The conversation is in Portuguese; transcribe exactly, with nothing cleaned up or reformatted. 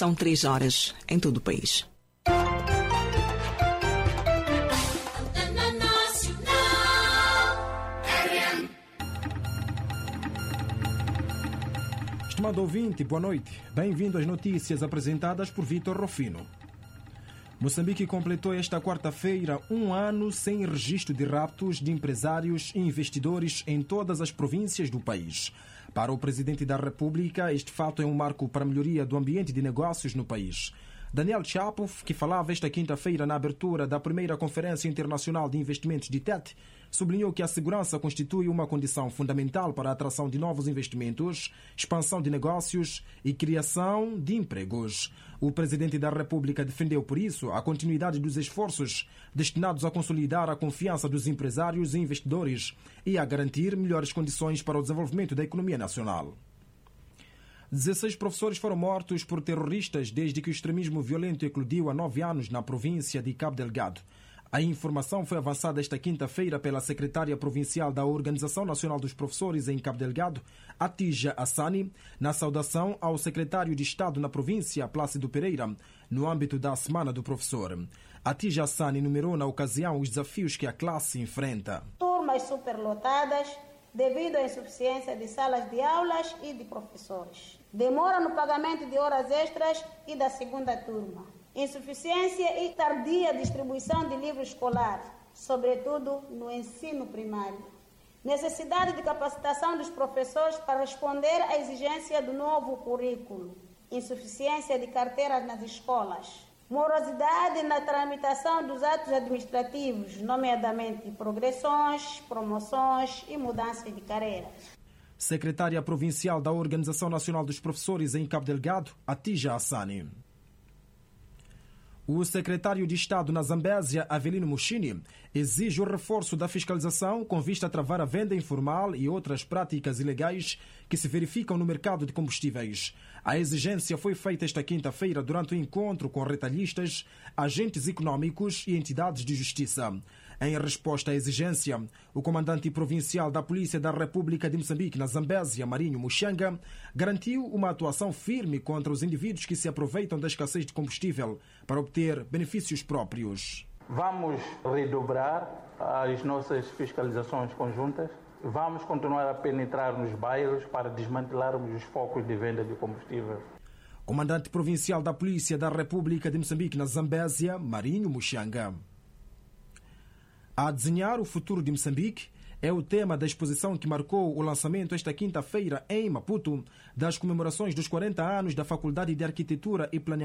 São três horas em todo o país. Estimado ouvinte, boa noite. Bem-vindo às notícias apresentadas por Vitor Rofino. Moçambique completou esta quarta-feira um ano sem registro de raptos de empresários e investidores em todas as províncias do país. Para o Presidente da República, este fato é um marco para a melhoria do ambiente de negócios no país. Daniel Chapo, que falava esta quinta-feira na abertura da primeira Conferência Internacional de Investimentos de T E T, sublinhou que a segurança constitui uma condição fundamental para a atração de novos investimentos, expansão de negócios e criação de empregos. O Presidente da República defendeu, por isso, a continuidade dos esforços destinados a consolidar a confiança dos empresários e investidores e a garantir melhores condições para o desenvolvimento da economia nacional. dezesseis professores foram mortos por terroristas desde que o extremismo violento eclodiu há nove anos na província de Cabo Delgado. A informação foi avançada esta quinta-feira pela secretária provincial da Organização Nacional dos Professores em Cabo Delgado, Atija Hassani, na saudação ao secretário de Estado na província, Plácido Pereira, no âmbito da Semana do Professor. Atija Hassani enumerou na ocasião os desafios que a classe enfrenta. Turmas superlotadas devido à insuficiência de salas de aulas e de professores. Demora no pagamento de horas extras e da segunda turma. Insuficiência e tardia distribuição de livro escolar, sobretudo no ensino primário. Necessidade de capacitação dos professores para responder à exigência do novo currículo. Insuficiência de carteiras nas escolas. Morosidade na tramitação dos atos administrativos, nomeadamente progressões, promoções e mudanças de carreiras. Secretária Provincial da Organização Nacional dos Professores em Cabo Delgado, Atija Hassani. O secretário de Estado na Zambésia, Avelino Mushini, exige o reforço da fiscalização com vista a travar a venda informal e outras práticas ilegais que se verificam no mercado de combustíveis. A exigência foi feita esta quinta-feira durante o encontro com retalhistas, agentes econômicos e entidades de justiça. Em resposta à exigência, o comandante provincial da Polícia da República de Moçambique na Zambésia, Marinho Muxanga, garantiu uma atuação firme contra os indivíduos que se aproveitam da escassez de combustível para obter benefícios próprios. Vamos redobrar as nossas fiscalizações conjuntas. Vamos continuar a penetrar nos bairros para desmantelarmos os focos de venda de combustível. Comandante provincial da Polícia da República de Moçambique na Zambésia, Marinho Muxanga. A desenhar o futuro de Moçambique é o tema da exposição que marcou o lançamento esta quinta-feira em Maputo das comemorações dos quarenta anos da Faculdade de Arquitetura e Planeamento